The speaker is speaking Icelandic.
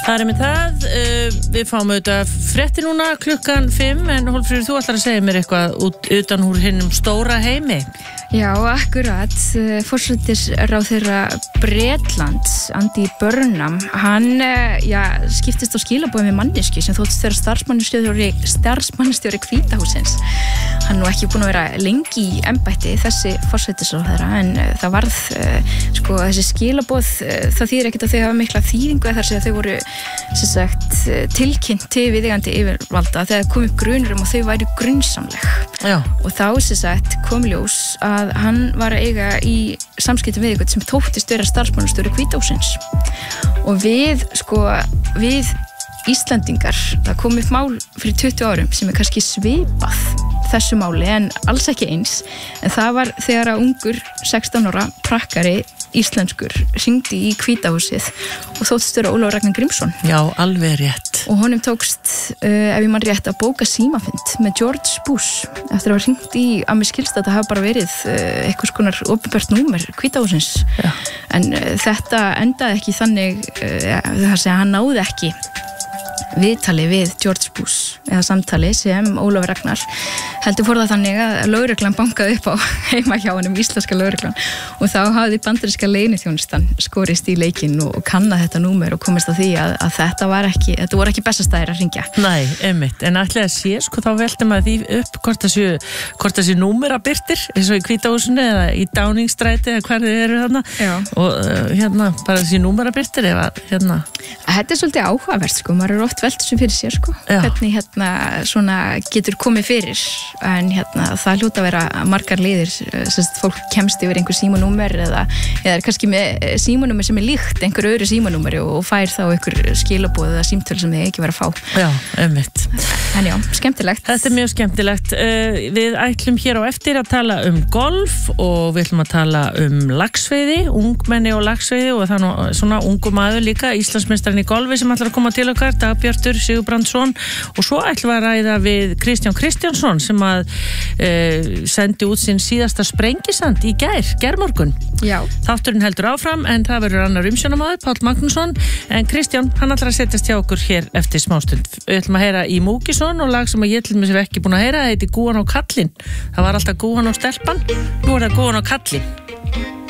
Það með það, við fáum auðvitað fréttir núna klukkan 5 en Hólmfríður, þú ætlar að segja mér eitthvað utan úr hinnum stóra heimi. Já, akkurat. Forsætisráðherra Bretlands, Andy Burnham, hann skiptist á skilaboðum við manneski sem þóttist vera starfsmannstjóri Hvítahússins. Hann nú ekki búin að vera lengi í embætti, þessi forsætisráðherra, en það varð, þessi skilaboð, það þýðir ekkert að þau hafa mikla þýðingu þar sem þau voru tilkynnt til viðeigandi yfirvalda þegar kom upp grunur og þau væru grunnsamleg. Já. Og þá kom ljós að hann var að eiga í samskiptum við eitthvað sem þóttist vera starfsmannstjóri Hvítahússins. Og við Íslendingar, það kom upp mál fyrir 20 árum sem kannski svipað þessu máli en alls ekki eins, en það var þegar að ungur 16 ára prakkari íslenskur hringdi í Hvítahúsið og þóttist vera Ólafur Ragnar Grímsson. Já, alveg rétt. Og honum tókst, ef ég man rétt, að bóka símafund með George Bush eftir að hafa hringt í, að mér skilst að það hafa bara verið eitthvað skonar opinbert númer Hvítahússins. Já. En þetta endaði ekki þannig, hann náði ekki viðtali við George Bush eða samtali sem Ólafur Ragnar heldur fór það þannig að lögreglan bankaði upp á heima hjá honum, íslenska lögreglan, og þá hafði bandaríska leyniþjónustan skorist í leikinn og kannað þetta númer og komist á því að þetta voru ekki bestastæðir að hringja. Nei, einmitt, en ætli að sé, þá velti maður því upp hvort þessi númerabirtir eins og í Hvítahúsinu eða í Downingstræti eða hvar þið eru þarna. Já. Og bara þessi númerabirtir Þetta svolítið áhugavert, maður er oft velt sem fyrir sér, hvernig svona getur komið fyrir, en það hljóta að vera margar leiðir, fólk kemst yfir einhver símanúmer eða er kannski með símanúmer sem er líkt einhver öðru símanúmeri og fær þá einhver skilaboð eða símtöl sem þið ekki vera að fá. Já, einmitt. En já, skemmtilegt. Þetta er mjög skemmtilegt. Við ætlum hér á eftir að tala golf og við ætlum að tala laxveiði, ungmenni og laxveiði, og það er svona ungu maður líka, Íslandsmeistarinn í golfi sem ætlar að koma til okkar, Dagbjartur Sigurbrandsson, og svo ætlum við að ræða við Kristján Kristjánsson sem að sendi út sinn síðasta sprengisand í gærmorgun. Já. Þátturinn heldur áfram en það verður annar umsjónamaður, Páll Magnússon, en Kristján, hann ætlar að setjast hjá okkur hér eftir smástund. Við ætlum að heyra í Múkisson og lag sem ég til mig sem ekki búin að heyra, það heiti Gúan og kallinn. Það var alltaf Gúan og stelpan, nú er það Gúan og kallinn.